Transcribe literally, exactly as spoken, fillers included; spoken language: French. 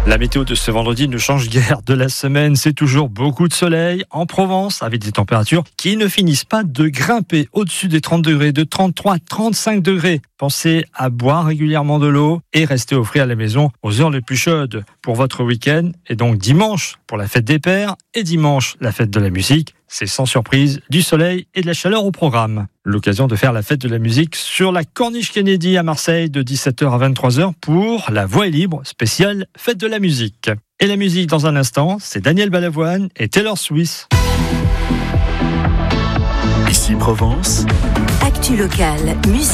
La météo de ce vendredi ne change guère de la semaine. C'est toujours beaucoup de soleil en Provence avec des températures qui ne finissent pas de grimper au-dessus des trente degrés, de trente-trois à trente-cinq degrés. Pensez à boire régulièrement de l'eau et rester au frais à la maison aux heures les plus chaudes pour votre week-end. Et donc dimanche pour la fête des pères et dimanche la fête de la musique. C'est sans surprise du soleil et de la chaleur au programme. L'occasion de faire la fête de la musique sur la Corniche Kennedy à Marseille de dix-sept heures à vingt-trois heures pour La Voix est libre spéciale fête de la musique. Et la musique dans un instant, c'est Daniel Balavoine et Taylor Swift. Ici Provence. Actu locale, musique.